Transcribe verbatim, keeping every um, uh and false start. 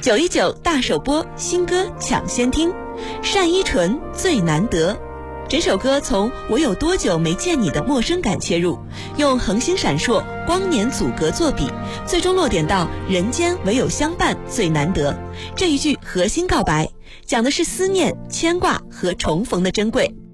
九一九大首播，新歌抢先听，单依纯最难得。整首歌从我有多久没见你的陌生感切入，用恒星闪烁、光年阻隔作比，最终落点到人间唯有相伴最难得这一句核心告白，讲的是思念、牵挂和重逢的珍贵。